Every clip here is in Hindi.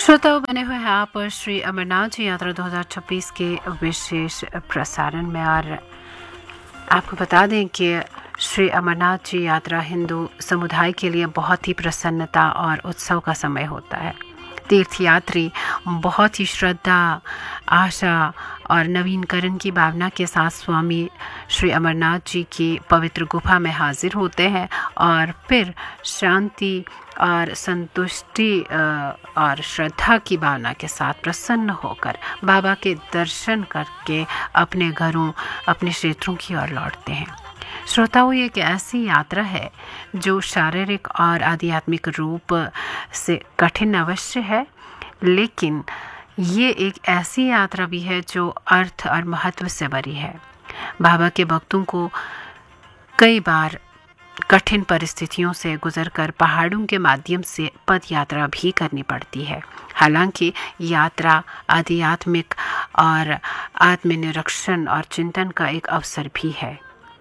श्रोताओं बने हुए हैं आप श्री अमरनाथ जी यात्रा 2026 के विशेष प्रसारण में। और आपको बता दें कि श्री अमरनाथ जी यात्रा हिंदू समुदाय के लिए बहुत ही प्रसन्नता और उत्सव का समय होता है। तीर्थयात्री बहुत ही श्रद्धा, आशा और नवीनकरण की भावना के साथ स्वामी श्री अमरनाथ जी की पवित्र गुफा में हाजिर होते हैं और फिर शांति और संतुष्टि और श्रद्धा की भावना के साथ प्रसन्न होकर बाबा के दर्शन करके अपने घरों, अपने क्षेत्रों की ओर लौटते हैं। श्रोताओं, ये एक ऐसी यात्रा है जो शारीरिक और आध्यात्मिक रूप से कठिन अवश्य है, लेकिन ये एक ऐसी यात्रा भी है जो अर्थ और महत्व से भरी है। बाबा के भक्तों को कई बार कठिन परिस्थितियों से गुजरकर पहाड़ों के माध्यम से पद यात्रा भी करनी पड़ती है। हालांकि यात्रा आध्यात्मिक और आत्मनिरीक्षण और चिंतन का एक अवसर भी है।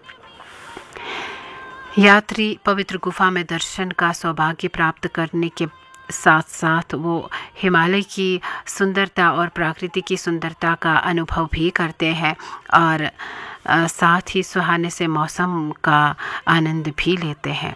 यात्री पवित्र गुफा में दर्शन का सौभाग्य प्राप्त करने के साथ साथ वो हिमालय की सुंदरता और प्रकृति की सुंदरता का अनुभव भी करते हैं और साथ ही सुहाने से मौसम का आनंद भी लेते हैं।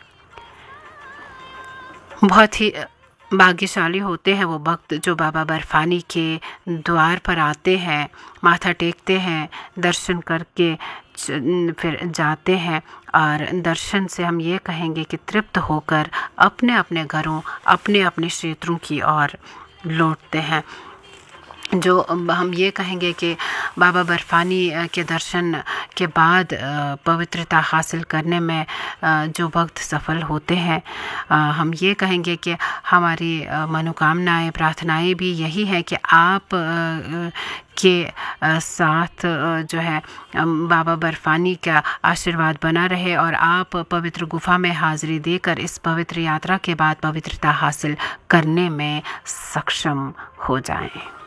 बहुत ही भाग्यशाली होते हैं वो भक्त जो बाबा बर्फानी के द्वार पर आते हैं, माथा टेकते हैं, दर्शन करके फिर जाते हैं और दर्शन से हम ये कहेंगे कि तृप्त होकर अपने अपने घरों, अपने अपने क्षेत्रों की ओर लौटते हैं। जो हम ये कहेंगे कि बाबा बर्फानी के दर्शन के बाद पवित्रता हासिल करने में जो भक्त सफल होते हैं, हम ये कहेंगे कि हमारी मनोकामनाएं, प्रार्थनाएं भी यही है कि आप के साथ जो है बाबा बर्फानी का आशीर्वाद बना रहे और आप पवित्र गुफा में हाजिरी देकर इस पवित्र यात्रा के बाद पवित्रता हासिल करने में सक्षम हो जाएं।